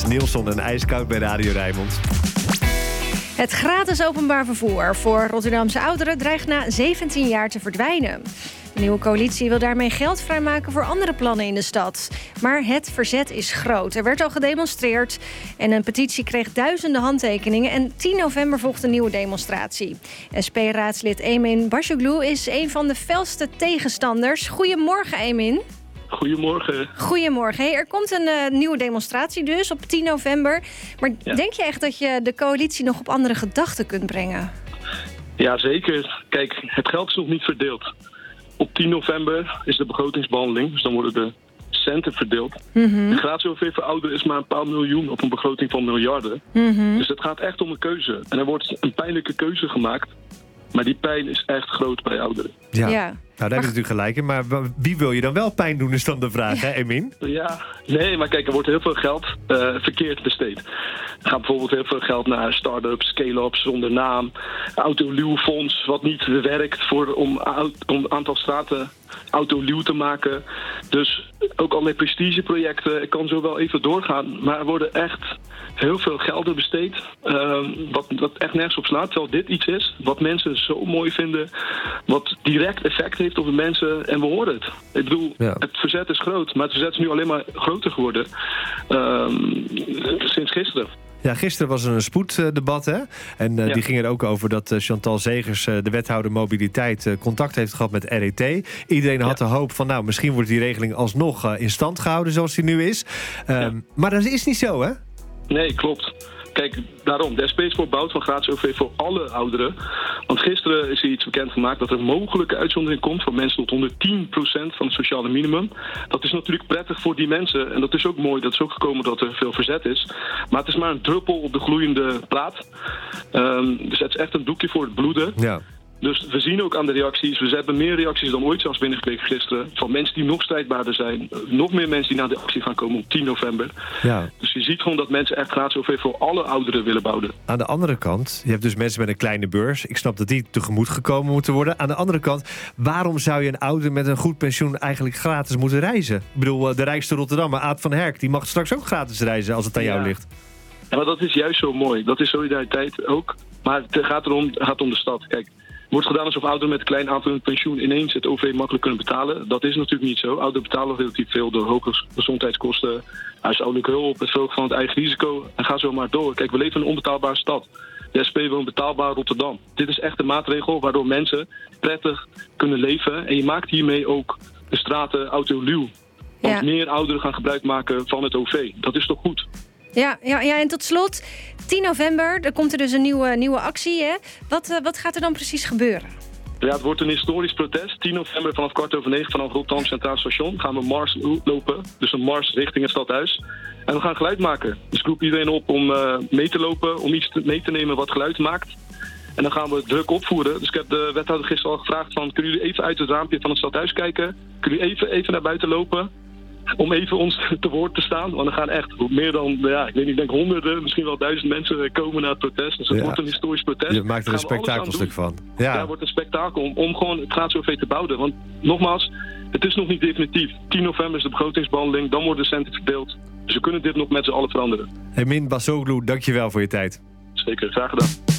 Nilsson en IJskoud bij Radio Rijnmond. Het gratis openbaar vervoer voor Rotterdamse ouderen dreigt na 17 jaar te verdwijnen. De nieuwe coalitie wil daarmee geld vrijmaken voor andere plannen in de stad. Maar het verzet is groot. Er werd al gedemonstreerd en een petitie kreeg duizenden handtekeningen. En 10 november volgt een nieuwe demonstratie. SP-raadslid Emin Başoglu is een van de felste tegenstanders. Goedemorgen, Emin. Goedemorgen. Goedemorgen. Hey, er komt een nieuwe demonstratie dus op 10 november. Maar denk je echt dat je de coalitie nog op andere gedachten kunt brengen? Ja, zeker. Kijk, het geld is nog niet verdeeld. Op 10 november is de begrotingsbehandeling, dus dan worden de centen verdeeld. De gratis OV voor ouderen is maar een paar miljoen op een begroting van miljarden. Dus het gaat echt om een keuze. En er wordt een pijnlijke keuze gemaakt. Maar die pijn is echt groot bij ouderen. Ja. Nou, daar heb je natuurlijk gelijk in. Maar wie wil je dan wel pijn doen, is dan de vraag, hè, Emin? Ja, nee, maar kijk, er wordt heel veel geld verkeerd besteed. Er gaat bijvoorbeeld heel veel geld naar start-ups, scale-ups zonder naam. Autoluwfonds, wat niet werkt om een aantal straten autoluw te maken. Dus ook allerlei prestigeprojecten. Ik kan zo wel even doorgaan. Maar er worden echt heel veel gelden besteed. Wat echt nergens op slaat. Terwijl dit iets is wat mensen zo mooi vinden. Wat direct effect heeft op de mensen. En we horen het. Ik bedoel, Het verzet is groot. Maar het verzet is nu alleen maar groter geworden. Sinds gisteren. Ja, gisteren was er een spoeddebat, hè? En die ging er ook over dat Chantal Zegers, de wethouder mobiliteit, contact heeft gehad met RET. Iedereen had de hoop van, nou, misschien wordt die regeling alsnog in stand gehouden zoals die nu is. Maar dat is niet zo, hè? Nee, klopt. Kijk, daarom, de SP is voor bouwt van gratis OV voor alle ouderen. Want gisteren is er iets bekendgemaakt dat er een mogelijke uitzondering komt voor mensen tot 110% van het sociale minimum. Dat is natuurlijk prettig voor die mensen. En dat is ook mooi, dat is ook gekomen dat er veel verzet is. Maar het is maar een druppel op de gloeiende plaat. Dus het is echt een doekje voor het bloeden. Ja. Dus we zien ook aan de reacties, we hebben meer reacties dan ooit zelfs binnengekregen gisteren. Van mensen die nog strijdbaarder zijn. Nog meer mensen die naar de actie gaan komen op 10 november. Ja. Dus je ziet gewoon dat mensen echt gratis OV voor alle ouderen willen bouwen. Aan de andere kant, je hebt dus mensen met een kleine beurs. Ik snap dat die tegemoet gekomen moeten worden. Aan de andere kant, waarom zou je een ouder met een goed pensioen eigenlijk gratis moeten reizen? Ik bedoel, de rijkste Rotterdammer, Aad van Herk, die mag straks ook gratis reizen als het aan jou ligt. Ja, maar dat is juist zo mooi. Dat is solidariteit ook. Maar het gaat om de stad. Kijk. Er wordt gedaan alsof ouderen met een klein aanvullend pensioen ineens het OV makkelijk kunnen betalen. Dat is natuurlijk niet zo. Ouderen betalen relatief veel door hoge gezondheidskosten, huishoudelijke hulp, het verhogen van het eigen risico. En ga zo maar door. Kijk, we leven in een onbetaalbare stad. De SP wil een betaalbaar Rotterdam. Dit is echt een maatregel waardoor mensen prettig kunnen leven. En je maakt hiermee ook de straten autoluw. Want meer ouderen gaan gebruik maken van het OV. Dat is toch goed? Ja, en tot slot, 10 november, er komt er dus een nieuwe actie. Hè? Wat gaat er dan precies gebeuren? Ja, het wordt een historisch protest. 10 november vanaf 9:15 vanaf Rotterdam Centraal Station gaan we mars lopen. Dus een mars richting het stadhuis. En we gaan geluid maken. Dus ik roep iedereen op om mee te lopen, om iets mee te nemen wat geluid maakt. En dan gaan we druk opvoeren. Dus ik heb de wethouder gisteren al gevraagd van, kunnen jullie even uit het raampje van het stadhuis kijken? Kunnen jullie even naar buiten lopen? Om even ons te woord te staan. Want er gaan echt meer dan, ik weet niet, ik denk honderden, misschien wel 1000 mensen komen naar het protest. Dus het wordt een historisch protest. Je maakt er een spektakelstuk van. Ja, het wordt een spektakel om gewoon het gratis OV te bouwen. Want nogmaals, het is nog niet definitief. 10 november is de begrotingsbehandeling, dan worden de centen verdeeld. Dus we kunnen dit nog met z'n allen veranderen. Emin Başoglu, dankjewel voor je tijd. Zeker, graag gedaan.